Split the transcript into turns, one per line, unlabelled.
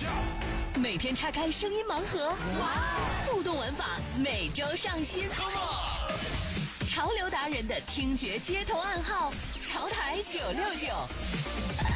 每天拆开声音盲盒，互动玩法每周上新。潮流达人的听觉街头暗号，潮台969。